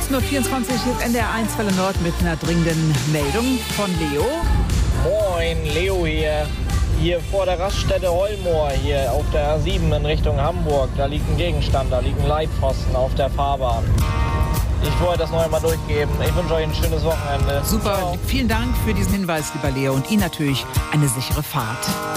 17.24 Uhr ist NDR 1 Welle Nord mit einer dringenden Meldung von Leo. Moin, Leo hier. Hier vor der Raststätte Hollmoor, hier auf der A7 in Richtung Hamburg. Da liegt ein Gegenstand, da liegen Leitpfosten auf der Fahrbahn. Ich wollte das noch einmal durchgeben. Ich wünsche euch ein schönes Wochenende. Super, Ciao. vielen Dank für diesen Hinweis, lieber Leo. Und Ihnen natürlich eine sichere Fahrt.